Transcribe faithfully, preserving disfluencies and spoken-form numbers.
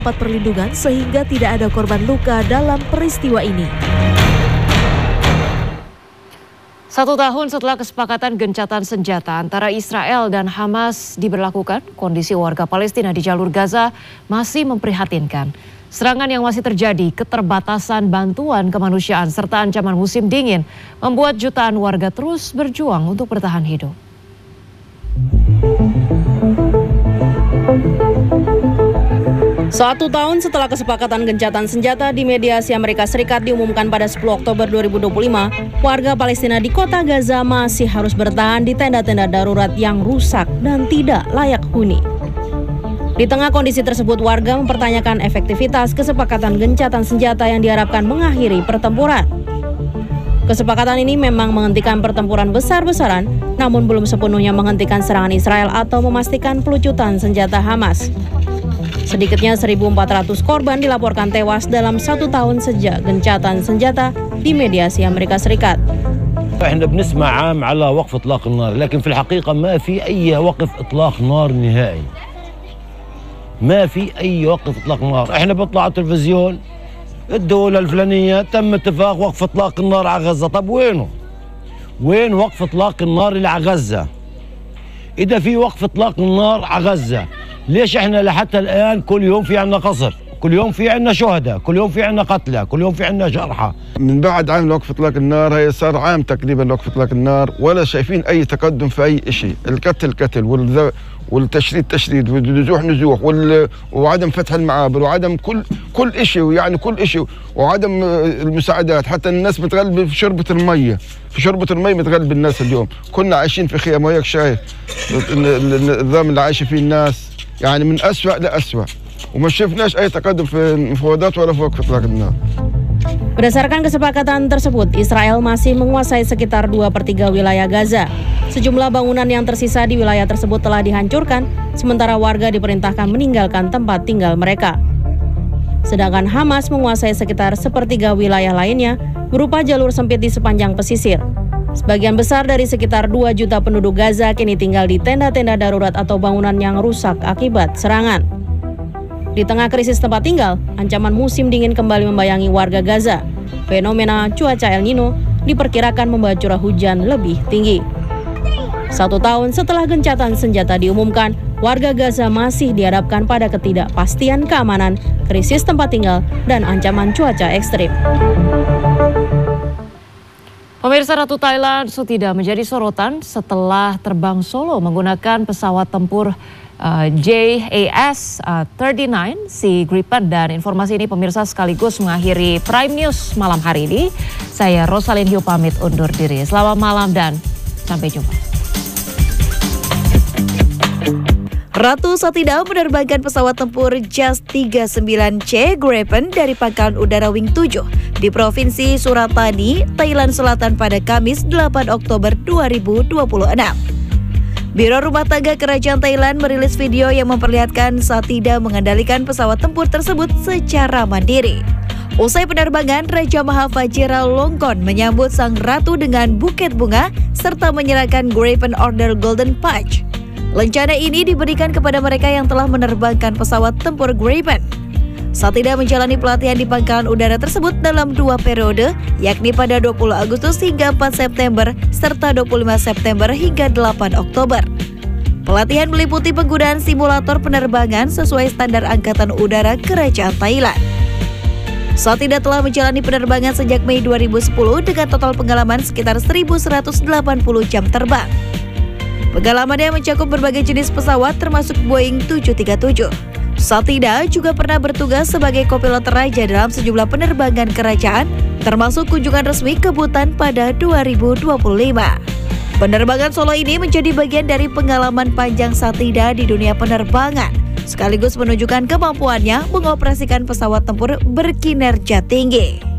dapat perlindungan sehingga tidak ada korban luka dalam peristiwa ini. Satu tahun setelah kesepakatan gencatan senjata antara Israel dan Hamas diberlakukan, kondisi warga Palestina di jalur Gaza masih memprihatinkan. Serangan yang masih terjadi, keterbatasan bantuan kemanusiaan serta ancaman musim dingin membuat jutaan warga terus berjuang untuk bertahan hidup. Satu tahun setelah kesepakatan gencatan senjata di mediasi Amerika Serikat diumumkan pada sepuluh Oktober dua ribu dua puluh lima, warga Palestina di kota Gaza masih harus bertahan di tenda-tenda darurat yang rusak dan tidak layak huni. Di tengah kondisi tersebut, warga mempertanyakan efektivitas kesepakatan gencatan senjata yang diharapkan mengakhiri pertempuran. Kesepakatan ini memang menghentikan pertempuran besar-besaran, namun belum sepenuhnya menghentikan serangan Israel atau memastikan pelucutan senjata Hamas. Sedikitnya seribu empat ratus korban dilaporkan tewas dalam satu tahun sejak gencatan senjata di mediasi Amerika Serikat. احنا بنسمع عام على وقف اطلاق النار، لكن في الحقيقة ما في أي وقف اطلاق نار نهائي. ما في أي وقف اطلاق نار، احنا بنطلع على التلفزيون الدولة الفلانية تم اتفاق وقف اطلاق النار على غزة، طب وينه؟ وين وقف اطلاق النار اللي على غزة؟ إذا في وقف اطلاق النار على غزة، ليش احنا لحتى الآن كل يوم في عنا قصر، كل يوم في عنا شهداء، كل يوم في عنا قتلى، كل يوم في عنا جرحى. من بعد عام وقف اطلاق النار، هي صار عام تقريبا وقف اطلاق النار، ولا شايفين اي تقدم في اي شيء، القتل قتل والذ... والتشريد تشريد والنزوح نزوح وال... وعدم فتح المعابر وعدم كل كل شيء، يعني كل شيء، وعدم المساعدات، حتى الناس متغلبه في شربة المية، في شربة المية متغلب الناس اليوم، كنا عايشين في خيام وهيك شايف النظام اللي عايشه فيه الناس، يعني من أسوأ لأسوأ. وما شفناش أي تقدم في المفاوضات ولا في وقف إطلاق النار. Berdasarkan kesepakatan tersebut, Israel masih menguasai sekitar dua per tiga wilayah Gaza. Sejumlah bangunan yang tersisa di wilayah tersebut telah dihancurkan, sementara warga diperintahkan meninggalkan tempat tinggal mereka. Sedangkan Hamas menguasai sekitar sepertiga wilayah lainnya, berupa jalur sempit di sepanjang pesisir. Sebagian besar dari sekitar dua juta penduduk Gaza kini tinggal di tenda-tenda darurat atau bangunan yang rusak akibat serangan. Di tengah krisis tempat tinggal, ancaman musim dingin kembali membayangi warga Gaza. Fenomena cuaca El Nino diperkirakan membawa curah hujan lebih tinggi. Satu tahun setelah gencatan senjata diumumkan, warga Gaza masih dihadapkan pada ketidakpastian keamanan, krisis tempat tinggal, dan ancaman cuaca ekstrim. Pemirsa, Ratu Thailand Sutida menjadi sorotan setelah terbang solo menggunakan pesawat tempur uh, J A S uh, tiga puluh sembilan Sea Gripen. Dan informasi ini pemirsa sekaligus mengakhiri Prime News malam hari ini. Saya Rosalyn Hiu pamit undur diri. Selamat malam dan sampai jumpa. Ratu Sutida menerbangkan pesawat tempur J A S tiga puluh sembilan C Gripen dari Pangkalan Udara Wing tujuh di Provinsi Suratani, Thailand Selatan pada Kamis delapan Oktober dua ribu dua puluh enam. Biro Rumah Tangga Kerajaan Thailand merilis video yang memperlihatkan Sutida mengendalikan pesawat tempur tersebut secara mandiri. Usai penerbangan, Raja Maha Vajiralongkorn menyambut sang ratu dengan buket bunga serta menyerahkan Gripen Order Golden Patch. Lencana ini diberikan kepada mereka yang telah menerbangkan pesawat tempur Gripen. Sutida menjalani pelatihan di pangkalan udara tersebut dalam dua periode, yakni pada dua puluh Agustus hingga empat September, serta dua puluh lima September hingga delapan Oktober. Pelatihan meliputi penggunaan simulator penerbangan sesuai standar Angkatan Udara Kerajaan Thailand. Sutida telah menjalani penerbangan sejak Mei dua ribu sepuluh dengan total pengalaman sekitar seribu seratus delapan puluh jam terbang. Pengalamannya mencakup berbagai jenis pesawat termasuk Boeing tujuh tiga tujuh. Sutida juga pernah bertugas sebagai kopilot raja dalam sejumlah penerbangan kerajaan, termasuk kunjungan resmi ke Bhutan pada dua ribu dua puluh lima. Penerbangan solo ini menjadi bagian dari pengalaman panjang Sutida di dunia penerbangan, sekaligus menunjukkan kemampuannya mengoperasikan pesawat tempur berkinerja tinggi.